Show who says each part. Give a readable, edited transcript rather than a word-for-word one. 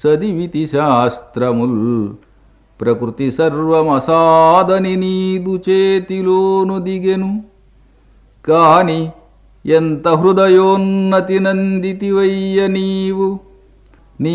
Speaker 1: చదివితి శాస్త్రముల్ ప్రకృతి సర్వమసాదని నీదు చేతిలోను దిగెను. కాని ఎంత హృదయోన్నతి నందితివయ్య నీవు